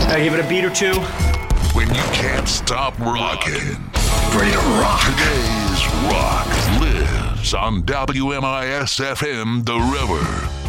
I give it a beat or two. When you can't stop rocking. Ready to rock. Today's rock lives on WMIS FM The River.